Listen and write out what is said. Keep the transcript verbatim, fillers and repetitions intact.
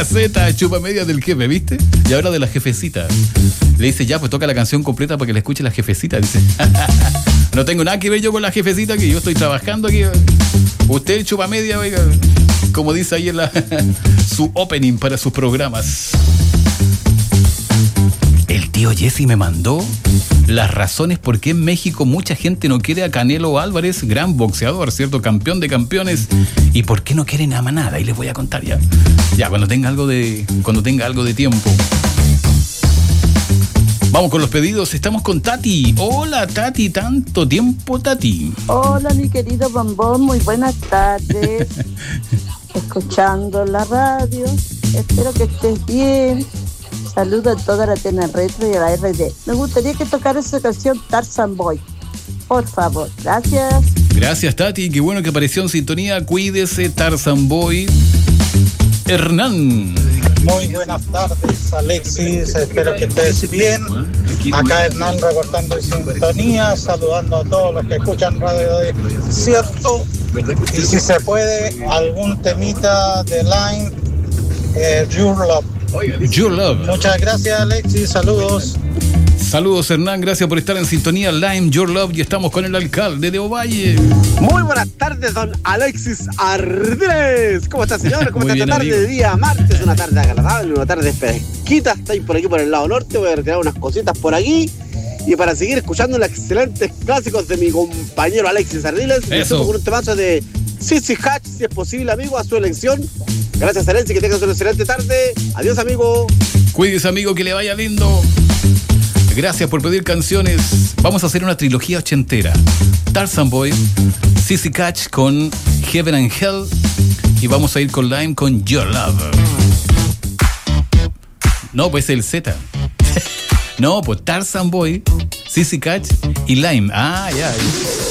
Z, chupa media del jefe, ¿viste? Y ahora de la jefecita. Le dice, ya, pues toca la canción completa para que la escuche la jefecita. Dice, no tengo nada que ver yo con la jefecita, que yo estoy trabajando aquí. Usted chupa media, oiga, como dice ahí en la, su opening para sus programas. El tío Jesse me mandó las razones por qué en México mucha gente no quiere a Canelo Álvarez, gran boxeador, ¿cierto? Campeón de campeones. ¿Y por qué no quieren a Manada? Y les voy a contar ya. Ya, cuando tenga algo de, cuando tenga algo de tiempo. Vamos con los pedidos. Estamos con Tati. Hola, Tati. Tanto tiempo, Tati. Hola, mi querido Bombón. Muy buenas tardes. Escuchando la radio. Espero que estés bien. Saludo a toda la Tena Retro y a la R D. Me gustaría que tocara esa canción Tarzan Boy. Por favor. Gracias. Gracias, Tati. Qué bueno que apareció en sintonía. Cuídese, Tarzan Boy. Hernán. Muy buenas tardes, Alexis. Espero que estés bien. Acá Hernán reportando en sintonía, saludando a todos los que escuchan Radio Desierto. Y si se puede, algún temita de Line, eh, Your Love. Your Love. Muchas gracias, Alexis. Saludos. Saludos, Hernán. Gracias por estar en sintonía. Lime, Your Love. Y estamos con el alcalde de Ovalle. Muy buenas tardes, don Alexis Ardiles. ¿Cómo está, señor? ¿Cómo está esta tarde de día martes? Una tarde agradable, una tarde fresquita. Estoy por aquí, por el lado norte. Voy a retirar unas cositas por aquí. Y para seguir escuchando los excelentes clásicos de mi compañero Alexis Ardiles, me sumo con un temazo de Sissy Hatch, si es posible, amigo, a su elección. Gracias, Alexis, que tengas una excelente tarde. Adiós, amigo. Cuídese, amigo, que le vaya lindo. Gracias por pedir canciones. Vamos a hacer una trilogía ochentera. Tarzan Boy, Sissy Catch con Heaven and Hell. Y vamos a ir con Lime con Your Love. No, pues el Z. No, pues Tarzan Boy, Sissy Catch y Lime. Ah, ya.